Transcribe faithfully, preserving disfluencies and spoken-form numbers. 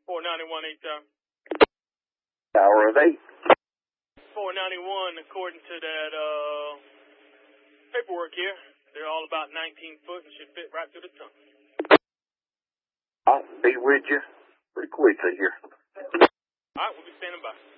four ninety-one, eight time. Tower of eight. four ninety-one, according to that uh, paperwork here, they're all about nineteen foot and should fit right through the tunnel. I'll be with you pretty quickly here. All right, we'll be standing by.